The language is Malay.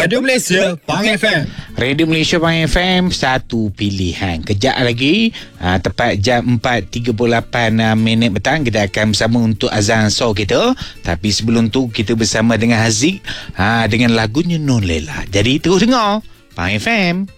Radio Malaysia Pang FM. Radio Malaysia Pang FM, satu pilihan. Kejap lagi, tepat jam 4.38 minit petang, kita akan bersama untuk azan so kita. Tapi sebelum tu, kita bersama dengan Haziq dengan lagunya Non Lela. Jadi terus dengar Pang FM.